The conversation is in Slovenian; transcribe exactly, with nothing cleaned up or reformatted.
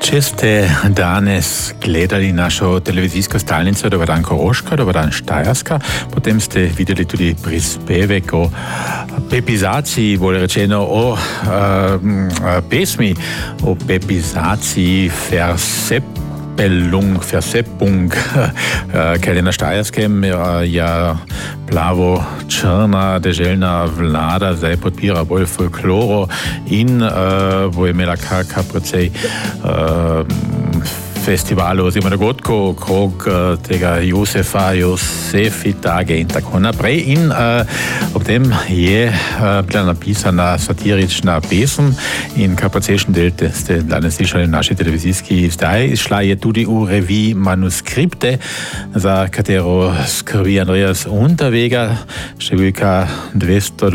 Če ste danes gledali našo televizijsko stalnico Dobar dan Koroška, Dobar dan Štajerska, potem ste videli tudi prispevek o pepizaciji, bolj rečeno o uh, pesmi, o pepizaciji Versepelung, Versepung, ker je na Štajerskem ja plavo-črna deželna vlada zdaj podpira bolj folkloro in uh, bo imela kar, kar precej uh, festivalov oziroma dogodkov okrog uh, tega Josefa, Josefitage in tako naprej. In uh, ob tem je uh, bila napisana satirična pesem in kar precejšen del ste danes slišali v naši televizijski izdaji. Šla je tudi v reviji Manuskripte, za katero skrbi Andreas Unterweger, številka dvesto